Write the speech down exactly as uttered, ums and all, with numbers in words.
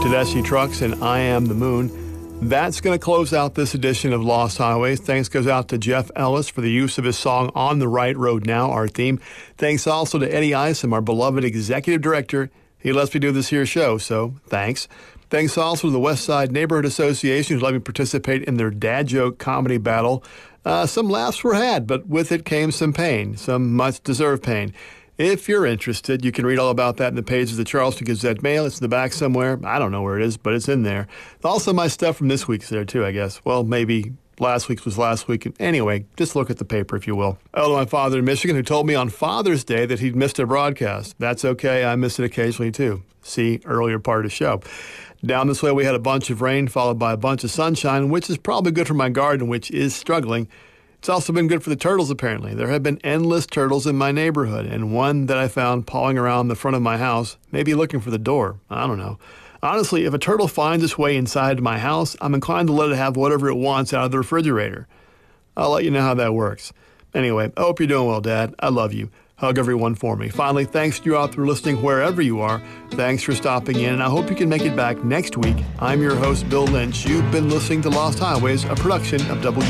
Tedeschi Trucks and I Am the Moon. That's going to close out this edition of Lost Highways. Thanks goes out to Jeff Ellis for the use of his song On the Right Road Now, our theme. Thanks also to Eddie Isom, our beloved executive director. He lets me do this here show, so thanks. Thanks also to the West Side Neighborhood Association who let me participate in their dad joke comedy battle. Uh, some laughs were had, but with it came some pain, some much-deserved pain. If you're interested, you can read all about that in the pages of the Charleston Gazette Mail. It's in the back somewhere. I don't know where it is, but it's in there. Also, my stuff from this week's there, too, I guess. Well, maybe last week's was last week. Anyway, just look at the paper, if you will. Oh, to my father in Michigan, who told me on Father's Day that he'd missed a broadcast. That's okay. I miss it occasionally, too. See earlier part of the show. Down this way, we had a bunch of rain followed by a bunch of sunshine, which is probably good for my garden, which is struggling. It's also been good for the turtles, apparently. There have been endless turtles in my neighborhood, and one that I found pawing around the front of my house, maybe looking for the door. I don't know. Honestly, if a turtle finds its way inside my house, I'm inclined to let it have whatever it wants out of the refrigerator. I'll let you know how that works. Anyway, I hope you're doing well, Dad. I love you. Hug everyone for me. Finally, thanks to you out there listening wherever you are. Thanks for stopping in, and I hope you can make it back next week. I'm your host, Bill Lynch. You've been listening to Lost Highways, a production of W